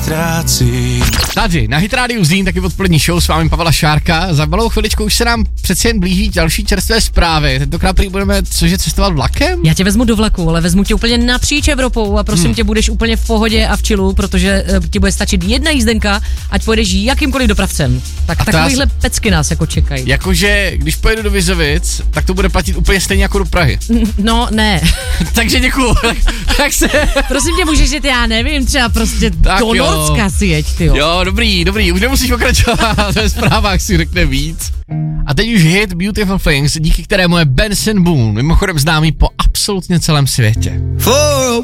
ztrácí. Tady, na Hit Radio Zlín, taky odpolední show s vámi Pavla Šárka. Za malou chviličku už se nám přeci jen blíží další čerstvé zprávy. Tentokrát prý budeme, cože, cestovat vlakem? Já tě vezmu do vlaku, ale vezmu tě úplně napříč Evropou a prosím tě, budeš úplně v pohodě a v chillu, protože ti bude stačit jedna jízdenka, ať pojedeš jakýmkoliv dopravcem. Tak takovýhle pecky nás jako čekají. Jakože, když pojedu do Vizovic, tak to bude platit úplně stejně jako do Prahy. No, ne. Takže děkuju. tak se... Prosím tě, můžeš jít, já nevím, třeba prostě tak do Norska si jeď, tyjo. Jo, dobrý, už nemusíš pokračovat, ve zprávách si řekne víc. A teď už hit Beautiful Things, díky kterému je Benson Boone mimochodem známý po absolutně celém světě.